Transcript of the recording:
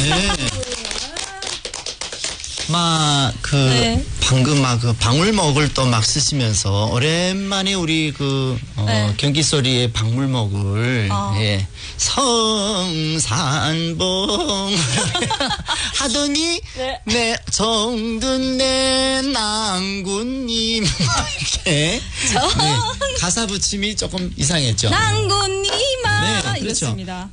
네. 방금 그 방울목을 또 막 쓰시면서 오랜만에 우리 경기소리의 방울목을 예. 성산봉 하더니 네 정든 내 낭군님 이렇게 가사 붙임이 조금 이상했죠. 낭군님아 네, 그렇죠. 이렇습니다.